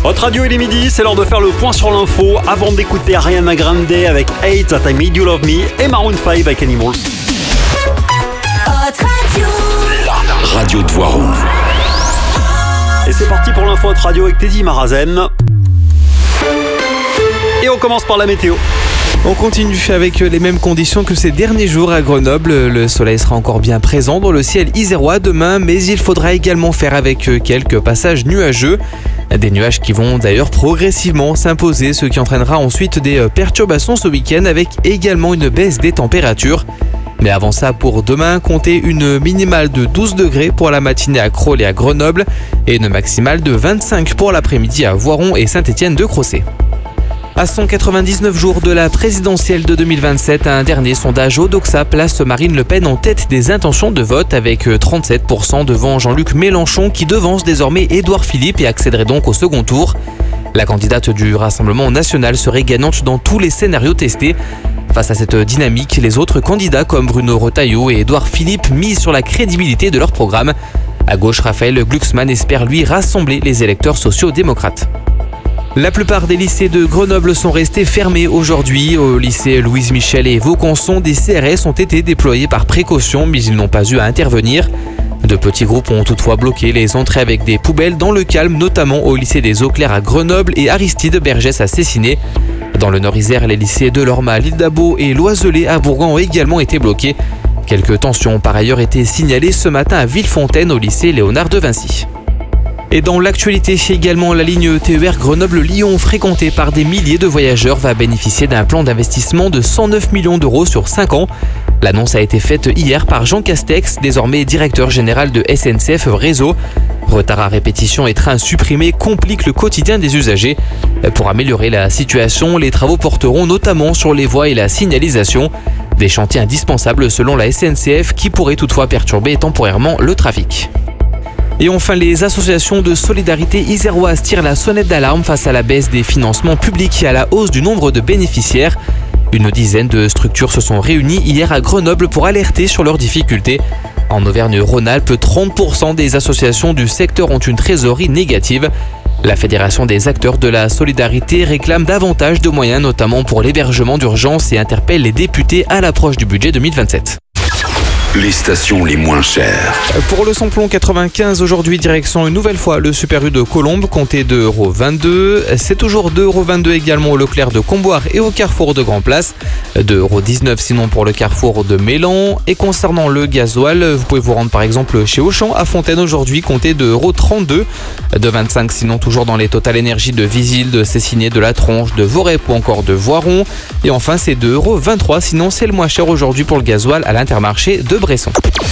Votre radio, il est midi, c'est l'heure de faire le point sur l'info avant d'écouter Ariana Grande avec Hate That I Made You Love Me et Maroon 5 avec Animals. La radio de Voiron. Et c'est parti pour l'info Hot Radio avec Teddy Marazen. Et on commence par la météo. On continue avec les mêmes conditions que ces derniers jours à Grenoble. Le soleil sera encore bien présent dans le ciel isérois demain, mais il faudra également faire avec quelques passages nuageux. Des nuages qui vont d'ailleurs progressivement s'imposer, ce qui entraînera ensuite des perturbations ce week-end avec également une baisse des températures. Mais avant ça, pour demain, comptez une minimale de 12 degrés pour la matinée à Crolles et à Grenoble et une maximale de 25 pour l'après-midi à Voiron et Saint-Étienne-de-Crossé. À 199 jours de la présidentielle de 2027, un dernier sondage Odoxa place Marine Le Pen en tête des intentions de vote avec 37% devant Jean-Luc Mélenchon qui devance désormais Édouard Philippe et accéderait donc au second tour. La candidate du Rassemblement national serait gagnante dans tous les scénarios testés. Face à cette dynamique, les autres candidats comme Bruno Retailleau et Édouard Philippe misent sur la crédibilité de leur programme. À gauche, Raphaël Glucksmann espère lui rassembler les électeurs sociaux-démocrates. La plupart des lycées de Grenoble sont restés fermés aujourd'hui. Au lycée Louise Michel et Vaucanson, des CRS ont été déployés par précaution, mais ils n'ont pas eu à intervenir. De petits groupes ont toutefois bloqué les entrées avec des poubelles dans le calme, notamment au lycée des Eaux-Claires à Grenoble et Aristide Bergès à Cessiné. Dans le Nord-Isère, les lycées de Lorma, l'Île d'Abo et Loiselay à Bourgoin ont également été bloqués. Quelques tensions ont par ailleurs été signalées ce matin à Villefontaine au lycée Léonard de Vinci. Et dans l'actualité, également la ligne TER Grenoble-Lyon, fréquentée par des milliers de voyageurs, va bénéficier d'un plan d'investissement de 109 millions d'euros sur 5 ans. L'annonce a été faite hier par Jean Castex, désormais directeur général de SNCF Réseau. Retard à répétition et trains supprimés compliquent le quotidien des usagers. Pour améliorer la situation, les travaux porteront notamment sur les voies et la signalisation. Des chantiers indispensables selon la SNCF qui pourraient toutefois perturber temporairement le trafic. Et enfin, les associations de solidarité iséroises tirent la sonnette d'alarme face à la baisse des financements publics et à la hausse du nombre de bénéficiaires. Une dizaine de structures se sont réunies hier à Grenoble pour alerter sur leurs difficultés. En Auvergne-Rhône-Alpes, 30% des associations du secteur ont une trésorerie négative. La Fédération des acteurs de la solidarité réclame davantage de moyens, notamment pour l'hébergement d'urgence, et interpelle les députés à l'approche du budget 2027. Les stations les moins chères. Pour le samplon 95, aujourd'hui, direction une nouvelle fois le Super U de Colombes, comptez 2,22 €. C'est toujours 2,22 € également au Leclerc de Comboire et au Carrefour de Grand Place. 2,19 € sinon pour le Carrefour de Mélan. Et concernant le gasoil, vous pouvez vous rendre par exemple chez Auchan à Fontaine aujourd'hui, comptez 2,32 €. 2,25 € sinon toujours dans les Total Énergie de Visil, de Cessiné, de La Tronche, de Vorep ou encore de Voiron. Et enfin, c'est 2,23 € sinon c'est le moins cher aujourd'hui pour le gasoil à l'Intermarché de Bresson.